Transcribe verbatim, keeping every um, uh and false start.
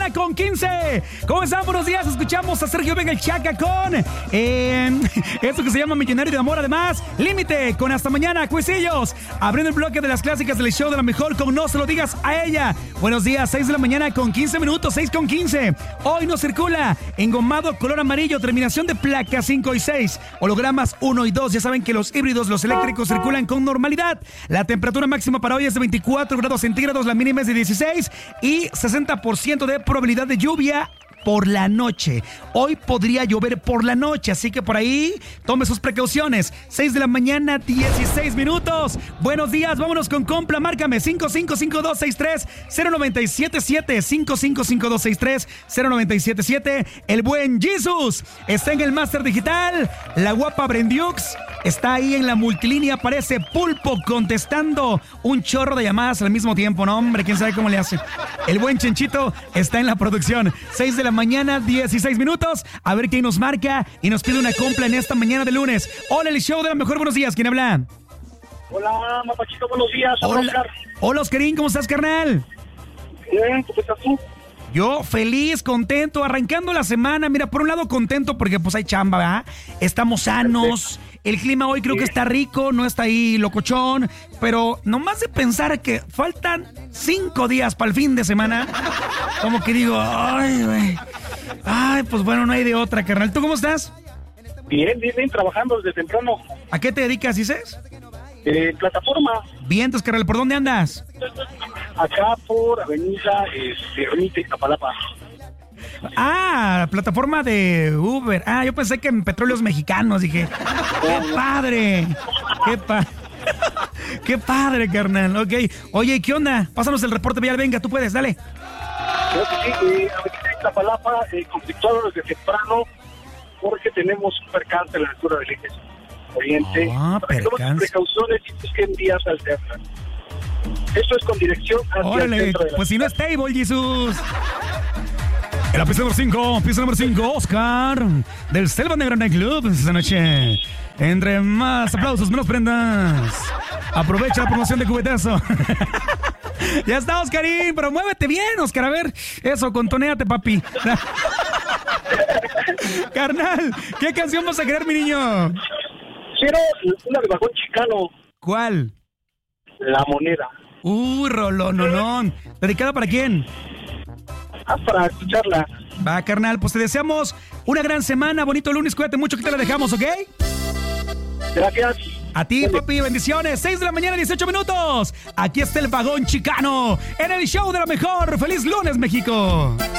mañana con quince. ¿Cómo están? Buenos días. Escuchamos a Sergio Vega el Chaca con eh, esto que se llama Millonario de Amor. Además, Límite con Hasta Mañana, Cuisillos. Abriendo el bloque de las clásicas del show de la mejor con No Se Lo Digas a Ella. Buenos días, seis de la mañana con quince minutos, seis con quince. Hoy no circula engomado color amarillo, terminación de placa cinco y seis. Hologramas uno y dos. Ya saben que los híbridos, los eléctricos circulan con normalidad. La temperatura máxima para hoy es de veinticuatro grados centígrados, la mínima es de dieciséis y sesenta por ciento de probabilidad de lluvia por la noche. Hoy podría llover por la noche, así que por ahí tome sus precauciones. seis de la mañana, dieciséis minutos. Buenos días, vámonos con Compla. Márcame cinco cinco cinco dos seis tres cero nueve siete siete, cinco cinco cinco dos seis tres cero nueve siete siete. El buen Jesus está en el máster digital. La guapa Brendiux está ahí en la multilínea. Parece Pulpo contestando un chorro de llamadas al mismo tiempo. No, hombre, quién sabe cómo le hace. El buen Chenchito está en la producción. seis de la mañana, dieciséis minutos. A ver quién nos marca y nos pide una compra en esta mañana de lunes. Hola, el show de la mejor. Buenos días. ¿Quién habla? Hola, Mapachito. Buenos días. Hola, Oscar. Hola, Oscarín. ¿Cómo estás, carnal? Bien, ¿cómo estás tú? Yo feliz, contento, arrancando la semana. Mira, por un lado contento porque pues hay chamba, ¿verdad? Estamos sanos. El clima hoy creo que está rico, no está ahí locochón. Pero nomás de pensar que faltan cinco días para el fin de semana, como que digo, ay, güey. Ay, pues bueno, no hay de otra, carnal. ¿Tú cómo estás? Bien, bien, bien, trabajando desde temprano. ¿A qué te dedicas, dices? Eh, plataforma. Bien, entonces, carnal, ¿por dónde andas? Acá por Avenida este, Ermita y Iztapalapa. Ah, plataforma de Uber. Ah, yo pensé que en Petróleos Mexicanos. Dije, qué padre. Qué padre. Qué padre, carnal. Ok. Oye, ¿qué onda? Pásanos el reporte vial. Venga, tú puedes, dale. Creo que sí, eh, Avenida Iztapalapa, eh, conflictuado desde temprano, porque tenemos un percance en la altura del eje oriente. Ah, para que tomen percance. precauciones y busquen vías alternas. Esto es con dirección hacia Órale, el centro de la pues si no es table, Jesús. En la pista número cinco, pista número cinco, Oscar, del Selva Negra Night Club esta noche. Entre más aplausos, menos prendas. Aprovecha la promoción de cubetazo. Ya está, Oscarín, pero muévete bien, Oscar. A ver, eso, contonéate, papi. Carnal, ¿qué canción vas a querer, mi niño? Quiero una de Vagón Chicano. ¿Cuál? La Moneda. Uh, rolononón. ¿Dedicada para quién? Ah, para escucharla. Va, carnal, pues te deseamos una gran semana, bonito lunes, cuídate mucho que te la dejamos, ¿ok? Gracias. A ti, papi, bendiciones. seis de la mañana, dieciocho minutos. Aquí está el Vagón Chicano en el show de la mejor. ¡Feliz lunes, México!